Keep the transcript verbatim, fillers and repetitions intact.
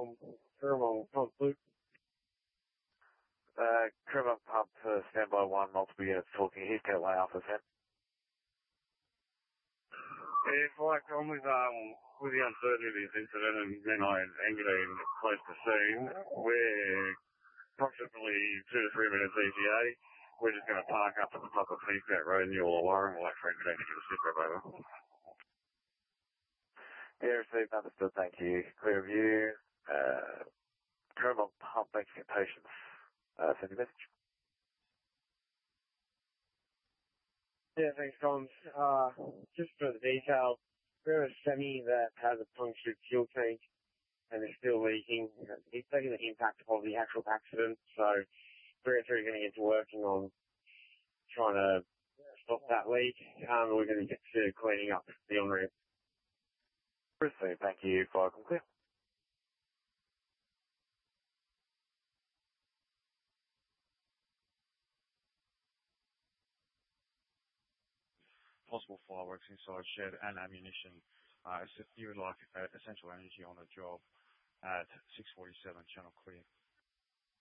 Thermal pump loop. Uh, Crewman pump uh, standby one, multiple units talking. He's got way Alpha ten. If like I'm with um with the uncertainty of this incident and then I anchored close to scene, we're approximately two to three minutes E T A. We're just going to park up at the top of Peacock Road and you'll alarm. We'll actually connect to the sit rep over. Yeah, received, understood, thank you. Clear view. Uh, Crewman pump, thanks for your patience. Uh, send your message. Yeah, thanks, Tom. Uh, just for the details, we're a semi that has a punctured fuel tank and is still leaking. It's taking the impact of the actual accident, so we're actually going to get to working on trying to stop that leak. Um, we're going to get to cleaning up the on-ramp. Received, thank you. Fire clear. Possible fireworks inside shed and ammunition. Uh, you would like uh, essential energy on the job at six forty-seven, channel clear.